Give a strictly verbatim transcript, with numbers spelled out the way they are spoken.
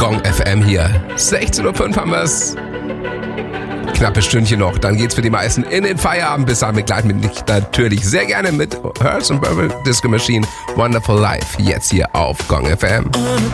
Gong F M hier. sechzehn Uhr fünf haben wir's. Knappes Stündchen noch, dann geht's für die meisten in den Feierabend. Bis dahin begleiten wir dich natürlich sehr gerne mit Hertz und Purple Disco Machine. Wonderful Life, jetzt hier auf Gong F M.